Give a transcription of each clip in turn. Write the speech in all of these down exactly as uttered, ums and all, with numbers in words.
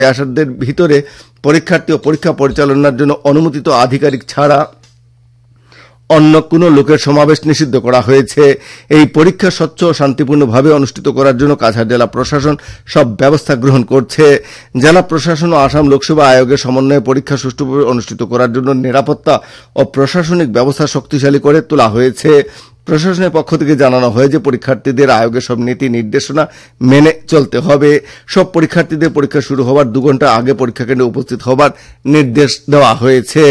আসাদের ভিতরে পরীক্ষার্থী ও পরীক্ষা পরিচালনার জন্য অনুমোদিত আধিকারিক ছাড়া অন্য কোনো লোকের সমাবেশ নিষিদ্ধ করা হয়েছে। এই পরীক্ষা স্বচ্ছ ও শান্তিপূর্ণভাবে অনুষ্ঠিত করার জন্য কাছাড় জেলা প্রশাসন সব ব্যবস্থা গ্রহণ করছে। জেলা প্রশাসন ও আসাম লোকসভা আয়োগের সমন্বয়ে পরীক্ষা সুষ্ঠুভাবে অনুষ্ঠিত করার জন্য নিরাপত্তা ও প্রশাসনিক ব্যবস্থা শক্তিশালী করে তোলা হয়েছে। প্রশাসনের পক্ষ থেকে জানানো হয় যে পরীক্ষার্থীদের আয়োগের সব নীতি নির্দেশনা মেনে চলতে হবে। সব পরীক্ষার্থীদের পরীক্ষা শুরু হওয়ার দু ঘন্টা আগে পরীক্ষা কেন্দ্রে উপস্থিত হবার নির্দেশ দেওয়া হয়েছে।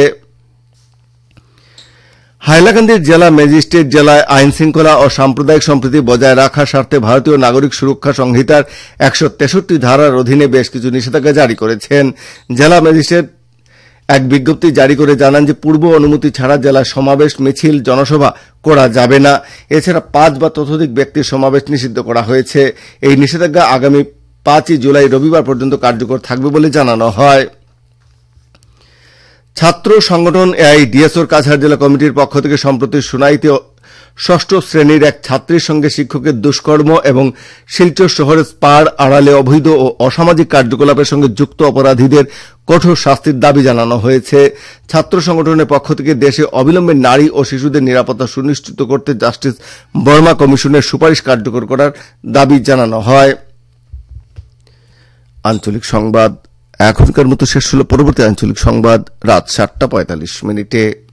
হাইলাকান্দির জেলা ম্যাজিস্ট্রেট জেলায় আইন শৃঙ্খলা ও সাম্প্রদায়িক সম্প্রীতি বজায় রাখার স্বার্থে ভারতীয় নাগরিক সুরক্ষা সংহিতার একশো তেষট্টি ধারার অধীনে বেশ কিছু নিষেধাজ্ঞা জারি করেছেন। জেলা ম্যাজিস্ট্রেট এক বিজ্ঞপ্তি জারি করে জানান যে পূর্ব অনুমতি ছাড়া জেলায় সমাবেশ, মিছিল, জনসভা করা যাবে না। এছাড়া পাঁচ বা ততোধিক ব্যক্তির সমাবেশ নিষিদ্ধ করা হয়েছে। এই নিষেধাজ্ঞা আগামী পাঁচই জুলাই রবিবার পর্যন্ত কার্যকর থাকবে বলে জানানো হয়। ছাত্র সংগঠন এআইডিএসওর কাছাড় জেলা কমিটির পক্ষ থেকে সম্প্রতি সোনাইতে ষষ্ঠ শ্রেণীর এক ছাত্রীর সঙ্গে শিক্ষকের দুষ্কর্ম এবং শিলচর শহরের স্পার আড়ালে অবৈধ ও অসামাজিক কার্যকলাপের সঙ্গে যুক্ত অপরাধীদের কঠোর শাস্তির দাবি জানানো হয়েছে। ছাত্র সংগঠনের পক্ষ থেকে দেশে অবিলম্বে নারী ও শিশুদের নিরাপত্তা সুনিশ্চিত করতে জাস্টিস বর্মা কমিশনের সুপারিশ কার্যকর করার দাবি জানানো হয়। আঞ্চলিক সংবাদ এখনকার মতো শেষ হল। পরবর্তী আঞ্চলিক সংবাদ রাত সাতটা পঁয়তাল্লিশ মিনিটে।